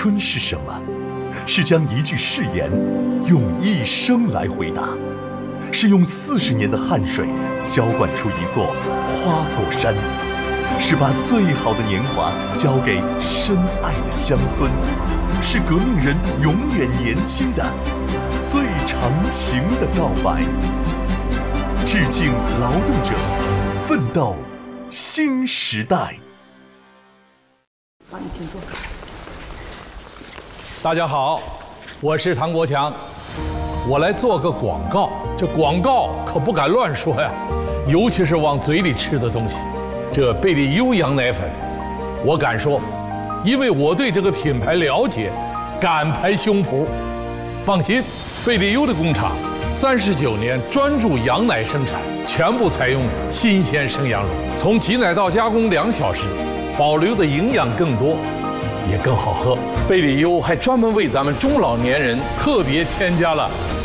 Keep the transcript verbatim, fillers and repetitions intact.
春是什么？是将一句誓言用一生来回答，是用四十年的汗水浇灌出一座花果山，是把最好的年华交给深爱的乡村，是革命人永远年轻的最长情的告白。致敬劳动者，奋斗新时代。 好，你请坐。 大家好，我是唐国强，我来做个广告。这广告可不敢乱说呀，尤其是往嘴里吃的东西。这贝利优羊奶粉，我敢说，因为我对这个品牌了解，敢拍胸脯。放心，贝利优的工厂三十九年专注羊奶生产，全部采用新鲜生羊乳，从挤奶到加工两小时，保留的营养更多，也更好喝。贝利优还专门为咱们中老年人特别添加了